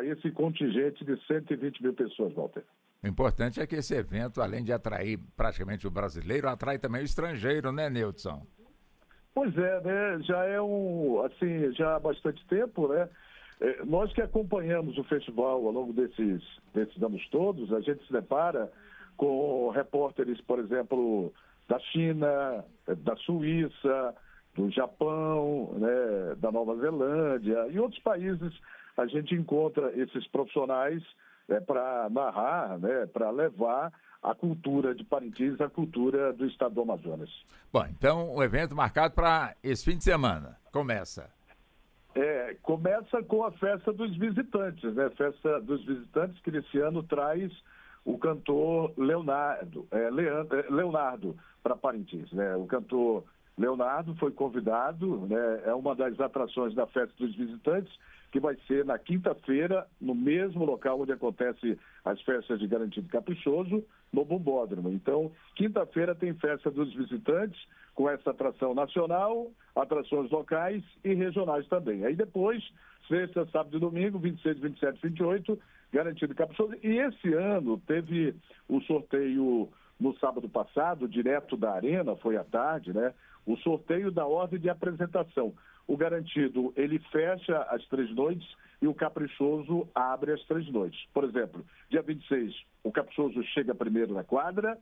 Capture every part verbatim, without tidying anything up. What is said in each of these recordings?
esse contingente de cento e vinte mil pessoas, Walter. O importante é que esse evento, além de atrair praticamente o brasileiro, atrai também o estrangeiro, né, Neudson? Pois é, né? Já é um, assim, já há bastante tempo, né? É, nós que acompanhamos o festival ao longo desses, desses anos todos, a gente se depara com repórteres, por exemplo, da China, da Suíça, do Japão, né, da Nova Zelândia e outros países. A gente encontra esses profissionais é, para narrar, né, para levar a cultura de Parintins, a cultura do estado do Amazonas. Bom, então o evento marcado para esse fim de semana. Começa. É, começa com a festa dos visitantes, né? Festa dos visitantes que nesse ano traz o cantor Leonardo, é, Leandro, Leonardo para Parintins, né? O cantor Leonardo foi convidado, né? É uma das atrações da festa dos visitantes, que vai ser na quinta-feira, no mesmo local onde acontece as festas de Garantido Caprichoso, no Bombódromo. Então, quinta-feira tem festa dos visitantes, com essa atração nacional, atrações locais e regionais também. Aí depois, sexta, sábado e domingo, vinte e seis, vinte e sete, vinte e oito, Garantido Caprichoso. E esse ano teve o sorteio no sábado passado, direto da Arena, foi à tarde, né? O sorteio da ordem de apresentação. O Garantido, ele fecha as três noites e o Caprichoso abre as três noites. Por exemplo, dia vinte e seis, o Caprichoso chega primeiro na quadra,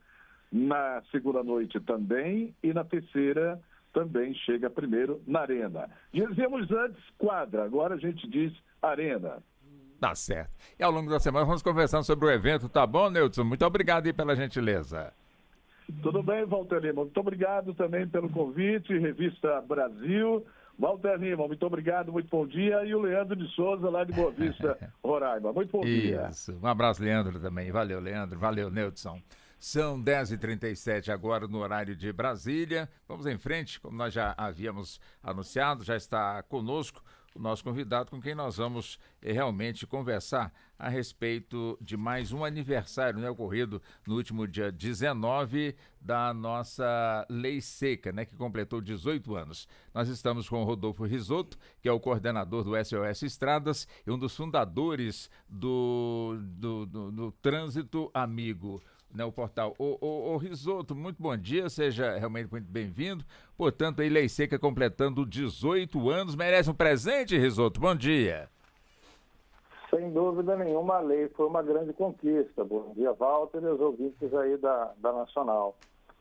na segunda noite também e na terceira também chega primeiro na Arena. Dizíamos antes quadra, agora a gente diz Arena. Tá certo. E ao longo da semana vamos conversando sobre o evento, tá bom, Neudson? Muito obrigado aí pela gentileza. Tudo bem, Walter Lima. Muito obrigado também pelo convite, Revista Brasil. Walter Lima, muito obrigado, muito bom dia. E o Leandro de Souza, lá de Boa Vista, Roraima. Muito bom dia. Isso. Um abraço, Leandro, também. Valeu, Leandro. Valeu, Neudson. São dez e trinta e sete agora no horário de Brasília. Vamos em frente, como nós já havíamos anunciado, já está conosco o nosso convidado com quem nós vamos eh, realmente conversar a respeito de mais um aniversário, né, ocorrido no último dia dezenove da nossa Lei Seca, né, que completou dezoito anos. Nós estamos com o Rodolfo Risotto, que é o coordenador do S O S Estradas e um dos fundadores do, do, do, do Trânsito Amigo, né, o portal. O, o, o Risotto, muito bom dia, seja realmente muito bem-vindo. Portanto, a Lei Seca completando dezoito anos, merece um presente, Risotto? Bom dia. Sem dúvida nenhuma, a lei foi uma grande conquista. Bom dia, Walter, e os ouvintes aí da, da Nacional.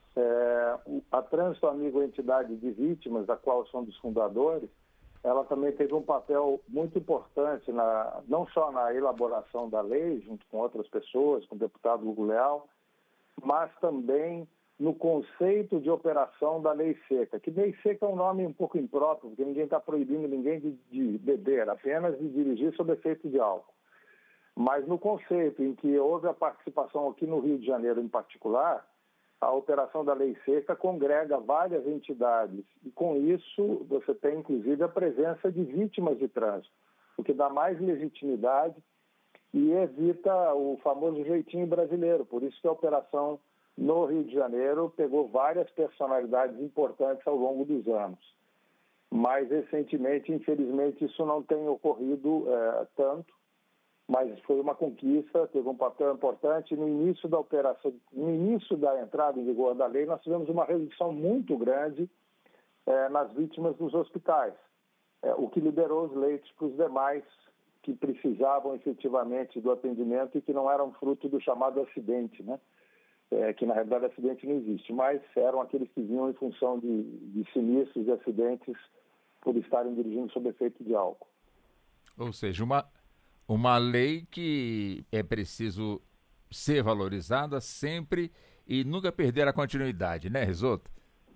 É, a Trânsito Amigo, entidade de vítimas, da qual são dos fundadores, ela também teve um papel muito importante, na, não só na elaboração da lei, junto com outras pessoas, com o deputado Hugo Leal, mas também no conceito de operação da Lei Seca, que Lei Seca é um nome um pouco impróprio, porque ninguém está proibindo ninguém de, de beber, apenas de dirigir sob efeito de álcool. Mas no conceito em que houve a participação aqui no Rio de Janeiro em particular, a operação da Lei Seca congrega várias entidades e com isso você tem inclusive a presença de vítimas de trânsito, o que dá mais legitimidade e evita o famoso jeitinho brasileiro. Por isso que a operação no Rio de Janeiro pegou várias personalidades importantes ao longo dos anos. Mais recentemente, infelizmente, isso não tem ocorrido é, tanto, mas foi uma conquista, teve um papel importante. No início da operação, no início da entrada em vigor da lei, nós tivemos uma redução muito grande é, nas vítimas dos hospitais, é, o que liberou os leitos para os demais que precisavam efetivamente do atendimento e que não eram fruto do chamado acidente, né? É, que na realidade acidente não existe, mas eram aqueles que vinham em função de, de sinistros e acidentes por estarem dirigindo sob efeito de álcool. Ou seja, uma, uma lei que é preciso ser valorizada sempre e nunca perder a continuidade, né, Risotto?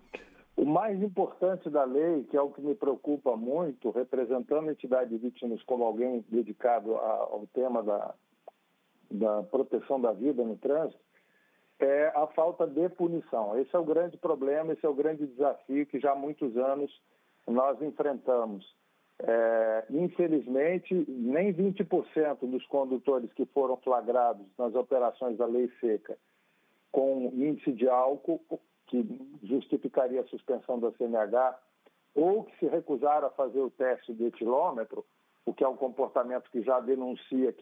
O mais importante da lei, que é o que me preocupa muito, representando a entidade de vítimas como alguém dedicado a, ao tema da, da proteção da vida no trânsito, é a falta de punição. Esse é o grande problema, esse é o grande desafio que já há muitos anos nós enfrentamos. É, infelizmente, nem vinte por cento dos condutores que foram flagrados nas operações da Lei Seca com índice de álcool, que justificaria a suspensão da C N H, ou que se recusaram a fazer o teste de etilômetro, o que é um comportamento que já denuncia